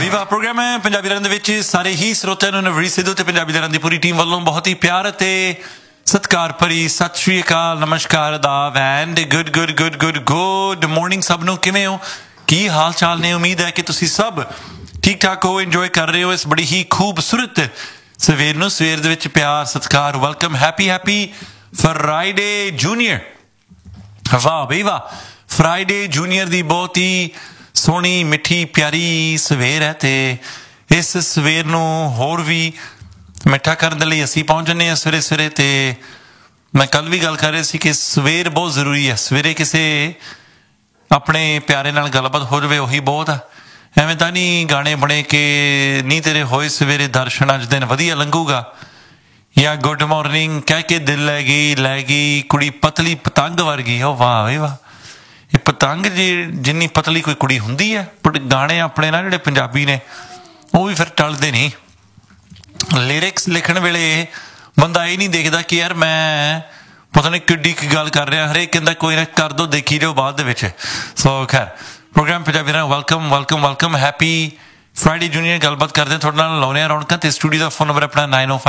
Viva programme ਹੈ ਪੰਜਾਬੀ ਲਹਿਰਾਂ ਦੇ ਵਿੱਚ ਸਾਰੇ ਹੀ ਸਰੋਤਿਆਂ ਨੂੰ ਨਵਰੀਤ ਸਿੱਧੂ ਤੇ ਪੰਜਾਬੀ ਲਹਿਰਾਂ ਦੀ ਪੂਰੀ ਟੀਮ ਵੱਲੋਂ ਬਹੁਤ ਹੀ ਪਿਆਰ ਅਤੇ ਸਤਿਕਾਰ ਭਰੀ ਸਤਿ ਸ਼੍ਰੀ ਅਕਾਲ, ਨਮਸਕਾਰ, ਆਦਾਬ ਐਂਡ ਗੁੱਡ ਮਾਰਨਿੰਗ ਸਭ ਨੂੰ। ਕਿਵੇਂ ਹੋ, ਕੀ ਹਾਲ ਚਾਲ ਨੇ? ਉਮੀਦ ਹੈ ਕਿ ਤੁਸੀਂ ਸਭ ਠੀਕ ਠਾਕ ਹੋ, ਇੰਜੋਏ ਕਰ ਰਹੇ ਹੋ ਇਸ ਬੜੀ ਹੀ ਖੂਬਸੂਰਤ ਸਵੇਰ ਨੂੰ। ਸਵੇਰ ਦੇ ਵਿੱਚ ਪਿਆਰ, ਸਤਿਕਾਰ, ਵੈਲਕਮ, ਹੈਪੀ ਫਰਾਈਡੇ ਜੂਨੀਅਰ। ਵਾਹ ਬਈ ਵਾਹ, ਫਰਾਈਡੇ ਜੂਨੀਅਰ ਦੀ ਬਹੁਤ ਹੀ ਸੋਹਣੀ ਮਿੱਠੀ ਪਿਆਰੀ ਸਵੇਰ ਹੈ ਤੇ ਇਸ ਸਵੇਰ ਨੂੰ ਹੋਰ ਵੀ ਮਿੱਠਾ ਕਰਨ ਦੇ ਲਈ ਅਸੀਂ ਪਹੁੰਚ ਜਾਂਦੇ ਹਾਂ ਸਵੇਰੇ ਸਵੇਰੇ। ਤੇ ਮੈਂ ਕੱਲ੍ਹ ਵੀ ਗੱਲ ਕਰ ਰਿਹਾ ਸੀ ਕਿ ਸਵੇਰ ਬਹੁਤ ਜ਼ਰੂਰੀ ਹੈ। ਸਵੇਰੇ ਕਿਸੇ ਆਪਣੇ ਪਿਆਰੇ ਨਾਲ ਗੱਲਬਾਤ ਹੋ ਜਾਵੇ ਉਹੀ ਬਹੁਤ ਆ। ਐਵੇਂ ਤਾਂ ਨਹੀਂ ਗਾਣੇ ਬਣੇ ਕਿ ਨਹੀਂ ਤੇਰੇ ਹੋਏ ਸਵੇਰੇ ਦਰਸ਼ਨ ਅੱਜ ਦਿਨ ਵਧੀਆ ਲੰਘੂਗਾ, ਜਾਂ ਗੁੱਡ ਮਾਰਨਿੰਗ ਕਹਿ ਕੇ ਦਿਲ ਲੈ ਗਈ ਕੁੜੀ ਪਤਲੀ ਪਤੰਗ ਵਰਗੀ। ਉਹ ਵਾਹ ਵੀ ਵਾਹ, ਇਹ ਪਤੰਗ ਜਿੰਨੀ ਪਤਲੀ ਕੋਈ ਕੁੜੀ ਹੁੰਦੀ ਹੈ। ਬਟ ਗਾਣੇ ਆਪਣੇ ਨਾ ਜਿਹੜੇ ਪੰਜਾਬੀ ਨੇ ਉਹ ਵੀ ਫਿਰ ਟਲਦੇ ਨਹੀਂ। ਲਿਰਿਕਸ ਲਿਖਣ ਵੇਲੇ ਬੰਦਾ ਇਹ ਨਹੀਂ ਦੇਖਦਾ ਕਿ ਯਾਰ ਮੈਂ ਪਤਾ ਨਹੀਂ ਕਿੱਡੀ ਕੀ ਗੱਲ ਕਰ ਰਿਹਾ, ਹਰੇਕ ਕਹਿੰਦਾ ਕੋਈ ਨਾ ਕਰ ਦੋ, ਦੇਖੀ ਜਾਓ ਬਾਅਦ ਦੇ ਵਿੱਚ। ਸੋ ਖੈਰ ਪ੍ਰੋਗਰਾਮ ਪੰਜਾਬੀ ਨਾਲ ਵੈਲਕਮ ਹੈਪੀ ਫਰਾਈਡੇ ਜੂਨੀਅਰ। ਗੱਲਬਾਤ ਕਰਦੇ ਤੁਹਾਡੇ ਨਾਲ, ਲਾਉਂਦੇ ਹਾਂ ਰੌਣਕਾਂ। ਤੇ ਸਟੂਡੀਓ ਦਾ ਫੋਨ ਨੰਬਰ ਆਪਣਾ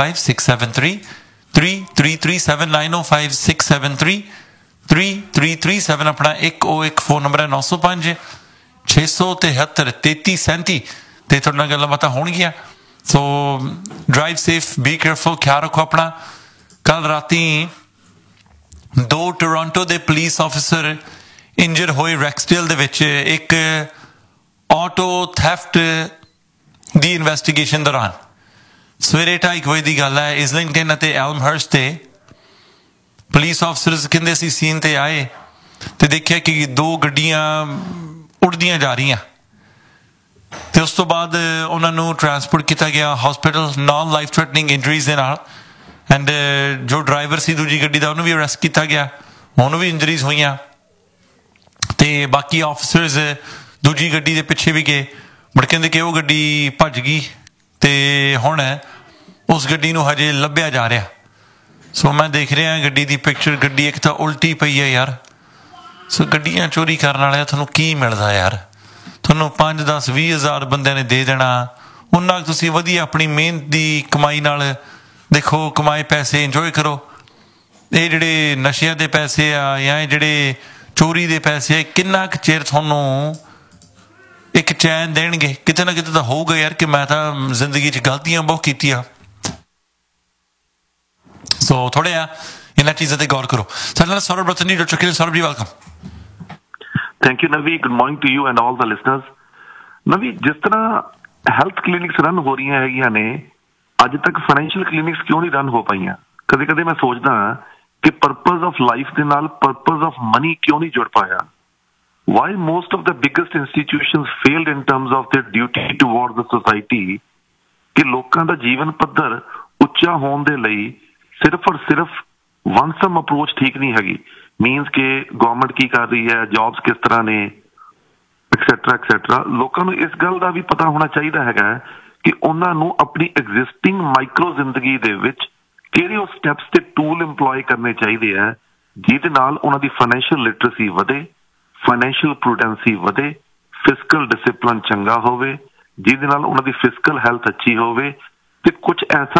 9056733337 9056733337 ਆਪਣਾ 101 ਫੋਨ ਨੰਬਰ ਹੈ। 905 673 3337 ਤੇ ਤੁਹਾਡੇ ਨਾਲ ਗੱਲਾਂ ਬਾਤਾਂ ਹੋਣਗੀਆਂ। ਸੋ ਡਰਾਈਵ ਸੇਫ, ਬੀ ਕੇਅਰਫੁਲ, ਖਿਆਲ ਰੱਖੋ ਆਪਣਾ। ਕੱਲ ਰਾਤੀ 2 ਟੋਰਾਂਟੋ ਦੇ ਪੁਲਿਸ ਆਫਿਸਰ ਇੰਜਰ ਹੋਏ ਰੈਕਸਡੇਲ ਦੇ ਵਿੱਚ ਇੱਕ ਆਟੋ ਥੈਫਟ ਦੀ ਇਨਵੈਸਟੀਗੇਸ਼ਨ ਦੌਰਾਨ। ਸਵੇਰੇ 2:30 ਵਜੇ ਦੀ ਗੱਲ ਹੈ। ਇਜ਼ਲਿੰਗਟਨ ਅਤੇ ਐਲਮਹਰਸਟ ਤੇ ਪੁਲਿਸ ਆਫਿਸਰਸ ਕਹਿੰਦੇ ਅਸੀਂ ਸੀਨ ਤੇ ਆਏ ਤੇ ਦੇਖਿਆ ਕਿ 2 ਗੱਡੀਆਂ ਉੱਡਦੀਆਂ ਜਾ ਰਹੀਆਂ ਤੇ ਉਸ ਤੋਂ ਬਾਅਦ ਉਹਨਾਂ ਨੂੰ ਟਰਾਂਸਪੋਰਟ ਕੀਤਾ ਗਿਆ hospital naan life threatening injuries ਦੇ ਨਾਲ। ਐਂਡ ਜੋ ਡਰਾਈਵਰ ਸੀ ਦੂਜੀ ਗੱਡੀ ਦਾ ਉਹਨੂੰ ਵੀ ਅਰੈਸਟ ਕੀਤਾ ਗਿਆ, ਉਹਨੂੰ ਵੀ ਇੰਜਰੀਜ਼ ਹੋਈਆਂ। ਤੇ ਬਾਕੀ ਆਫਿਸਰਸ ਦੂਜੀ ਗੱਡੀ ਦੇ ਪਿੱਛੇ ਵੀ ਗਏ, ਬਟ ਕਹਿੰਦੇ ਕਿ ਉਹ ਗੱਡੀ ਭੱਜ ਗਈ ਤੇ ਹੁਣ ਉਸ ਗੱਡੀ ਨੂੰ ਹਜੇ ਲੱਭਿਆ ਜਾ ਰਿਹਾ। ਸੋ ਮੈਂ ਦੇਖ ਰਿਹਾ ਗੱਡੀ ਦੀ ਪਿਕਚਰ, ਗੱਡੀ ਇੱਕ ਤਾਂ ਉਲਟੀ ਪਈ ਹੈ ਯਾਰ। ਸੋ ਗੱਡੀਆਂ ਚੋਰੀ ਕਰਨ ਵਾਲਿਆਂ ਤੁਹਾਨੂੰ ਕੀ ਮਿਲਦਾ ਯਾਰ? ਤੁਹਾਨੂੰ 5, 10, 20 ਹਜ਼ਾਰ ਬੰਦਿਆਂ ਨੇ ਦੇ ਦੇਣਾ, ਉਹਨਾਂ ਤੁਸੀਂ ਵਧੀਆ ਆਪਣੀ ਮਿਹਨਤ ਦੀ ਕਮਾਈ ਨਾਲ ਦੇਖੋ, ਕਮਾਏ ਪੈਸੇ ਇੰਜੋਏ ਕਰੋ। ਇਹ ਜਿਹੜੇ ਨਸ਼ਿਆਂ ਦੇ ਪੈਸੇ ਆ ਜਾਂ ਇਹ ਜਿਹੜੇ ਚੋਰੀ ਦੇ ਪੈਸੇ ਆ, ਕਿੰਨਾ ਕੁ ਚਿਰ ਤੁਹਾਨੂੰ ਇੱਕ ਚੈਨ ਦੇਣਗੇ? ਕਿਤੇ ਨਾ ਕਿਤੇ ਤਾਂ ਹੋਊਗਾ ਯਾਰ ਕਿ ਮੈਂ ਤਾਂ ਜ਼ਿੰਦਗੀ 'ਚ ਗਲਤੀਆਂ ਬਹੁਤ ਕੀਤੀਆਂ। ਸੋ ਥੋੜ੍ਹਾ ਜਿਹਾ ਇਹਨਾਂ ਚੀਜ਼ਾਂ ਤੇ ਗੌਰ ਕਰੋ। ਸਾਡੇ ਨਾਲ ਸੌਰਵ ਰਤਨ ਜੀ, ਡਾਕਟਰ ਕਿਰਨ ਸੌਰਵ ਜੀ, welcome. Thank you, Navi. Good morning to you and all the listeners. Navi, ਜਿਸ ਤਰ੍ਹਾਂ ਹੈਲਥ ਕਲੀਨਿਕਸ ਰਨ ਹੋ ਰਹੀਆਂ ਹੈਗੀਆਂ ਨੇ, ਅੱਜ ਤੱਕ ਫਾਈਨੈਂਸ਼ੀਅਲ ਕਲੀਨਿਕਸ ਕਿਉਂ ਨਹੀਂ ਰਨ ਹੋ ਪਾਈਆਂ? ਕਦੇ ਕਦੇ ਮੈਂ ਸੋਚਦਾ ਕਿ ਪਰਪਸ ਆਫ ਲਾਈਫ ਦੇ ਨਾਲ ਪਰਪਸ ਆਫ ਮਨੀ ਕਿਉਂ ਨਹੀਂ ਜੁੜ ਪਾਇਆ? Why most of the biggest institutions failed in terms of their duty towards the society? ਕਿ ਲੋਕਾਂ ਦਾ ਜੀਵਨ ਪੱਧਰ ਉੱਚਾ ਹੋਣ ਦੇ ਲਈ ਸਿਰਫ ਔਰ ਸਿਰਫ ਵਨ ਸਮ ਅਪਰੋਚ ਠੀਕ ਨਹੀਂ ਹੈਗੀ। ਮੀਨਸ ਕਿ ਗੌਰਮੈਂਟ ਕੀ ਕਰ ਰਹੀ ਹੈ, ਜੌਬਸ ਕਿਸ ਤਰ੍ਹਾਂ ਨੇ, ਐਕਸੈਟਰਾ। ਲੋਕਾਂ ਨੂੰ ਇਸ ਗੱਲ ਦਾ ਵੀ ਪਤਾ ਹੋਣਾ ਚਾਹੀਦਾ ਹੈਗਾ ਕਿ ਉਹਨਾਂ ਨੂੰ ਆਪਣੀ ਐਗਜ਼ਿਸਟਿੰਗ ਮਾਈਕਰੋ ਜ਼ਿੰਦਗੀ ਦੇ ਵਿੱਚ ਕਿਹੜੇ ਉਹ ਸਟੈਪਸ ਤੇ ਟੂਲ ਇੰਪਲੋਏ ਕਰਨੇ ਚਾਹੀਦੇ ਆ ਜਿਹਦੇ ਨਾਲ ਉਹਨਾਂ ਦੀ ਫਾਈਨੈਂਸ਼ੀਅਲ ਲਿਟਰੇਸੀ ਵਧੇ, ਫਾਈਨੈਂਸ਼ੀਅਲ ਪ੍ਰੂਡੈਂਸੀ ਵਧੇ, ਫਿਜ਼ੀਕਲ ਡਿਸਿਪਲਿਨ ਚੰਗਾ ਹੋਵੇ, ਜਿਹਦੇ ਨਾਲ ਉਹਨਾਂ ਦੀ ਫਿਜ਼ੀਕਲ ਹੈਲਥ ਅੱਛੀ ਹੋਵੇ। ਤੇ ਕੁਝ ਐਸਾ